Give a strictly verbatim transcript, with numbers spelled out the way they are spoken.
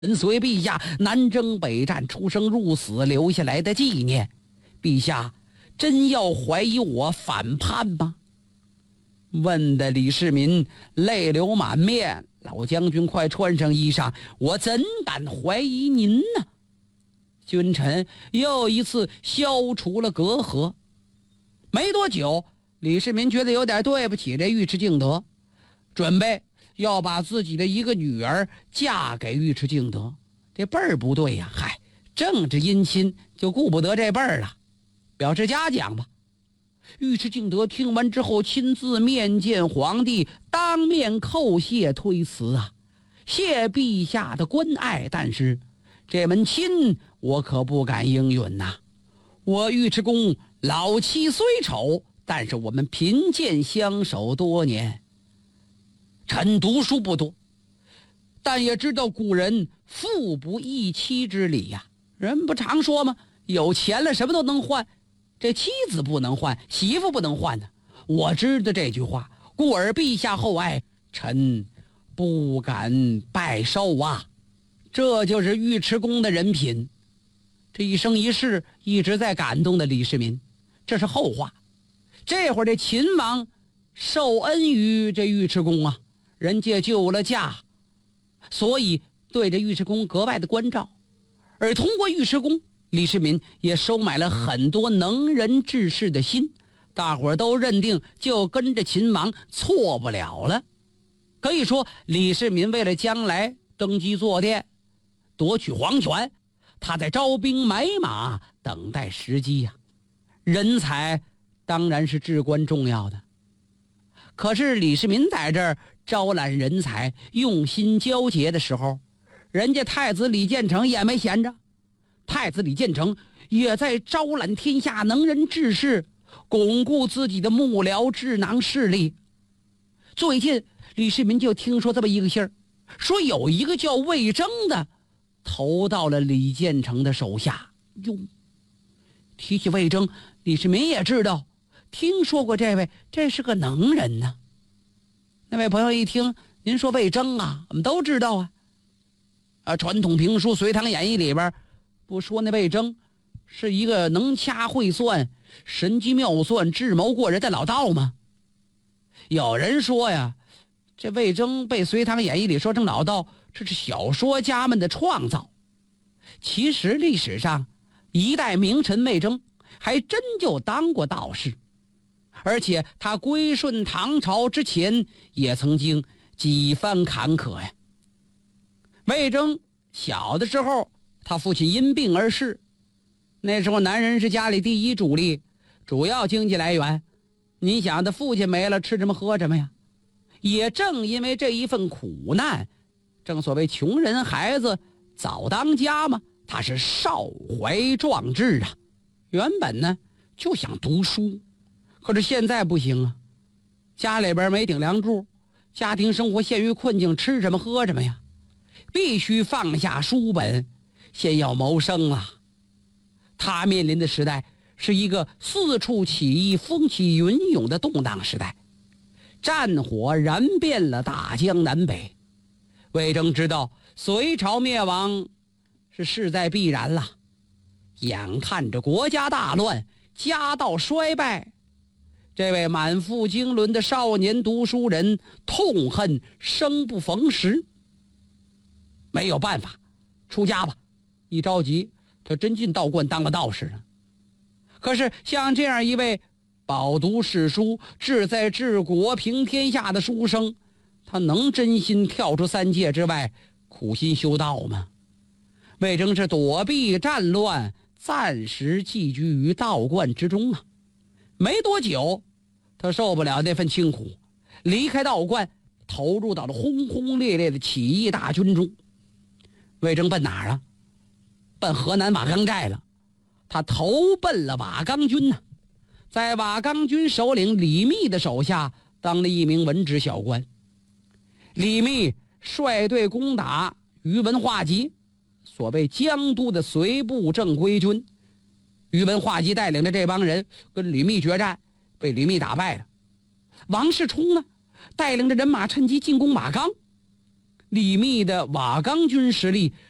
跟随陛下南征北战，出生入死留下来的纪念。陛下真要怀疑我反叛吗？问的李世民泪流满面。老将军，快穿上衣裳，我怎敢怀疑您呢？君臣又一次消除了隔阂。没多久，李世民觉得有点对不起这尉迟敬德，准备要把自己的一个女儿嫁给尉迟敬德。这辈儿不对呀，嗨，政治姻亲就顾不得这辈儿了，表示嘉奖吧。尉迟敬德听完之后，亲自面见皇帝，当面叩谢推辞啊，谢陛下的关爱，但是这门亲我可不敢应允呐、啊。我尉迟恭老妻虽丑，但是我们贫贱相守多年。臣读书不多，但也知道古人富不易妻之理呀、啊。人不常说吗？有钱了什么都能换，这妻子不能换，媳妇不能换呢。我知道这句话，故而陛下厚爱，臣不敢拜寿啊。这就是尉迟恭的人品。这一生一世一直在感动的李世民，这是后话。这会儿这秦王受恩于这尉迟恭啊，人家救了驾，所以对这尉迟恭格外的关照。而通过尉迟恭，李世民也收买了很多能人志士的心，大伙儿都认定就跟着秦王错不了了。可以说，李世民为了将来登基坐殿，夺取皇权，他在招兵买马，等待时机呀、啊。人才当然是至关重要的。可是李世民在这儿招揽人才，用心交结的时候，人家太子李建成也没闲着。太子李建成也在招揽天下能人志士，巩固自己的幕僚智囊势力。最近李世民就听说这么一个信儿，说有一个叫魏征的投到了李建成的手下。哟，提起魏征，李世民也知道，听说过这位，这是个能人呢。那位朋友一听，您说魏征啊，我们都知道啊。啊，传统评书《隋唐演义》里边不说那魏征是一个能掐会算、神机妙算、智谋过人的老道吗？有人说呀，这魏征被《隋唐演义》里说成老道，这是小说家们的创造。其实历史上一代名臣魏征还真就当过道士，而且他归顺唐朝之前也曾经几番坎坷呀。魏征小的时候，他父亲因病而逝，那时候男人是家里第一主力，主要经济来源。你想他父亲没了，吃什么喝什么呀？也正因为这一份苦难，正所谓穷人孩子早当家嘛，他是少怀壮志啊。原本呢就想读书，可是现在不行啊，家里边没顶梁柱，家庭生活陷于困境，吃什么喝什么呀？必须放下书本，先要谋生了。他面临的时代是一个四处起义、风起云涌的动荡时代，战火燃遍了大江南北。魏征知道隋朝灭亡是势在必然了，眼看着国家大乱，家道衰败，这位满腹经纶的少年读书人痛恨生不逢时，没有办法，出家吧。一着急，他真进道观当个道士了。可是像这样一位饱读诗书、志在治国平天下的书生，他能真心跳出三界之外苦心修道吗？魏征是躲避战乱，暂时寄居于道观之中啊。没多久，他受不了那份清苦，离开道观，投入到了轰轰烈烈的起义大军中。魏征奔哪儿了？奔河南瓦岗寨了。他投奔了瓦岗军呢、啊，在瓦岗军首领李密的手下当了一名文职小官。李密率队攻打宇文化及，所谓江都的随部正规军。宇文化及带领的这帮人跟李密决战，被李密打败了。王世充呢，带领着人马趁机进攻瓦岗。李密的瓦岗军实力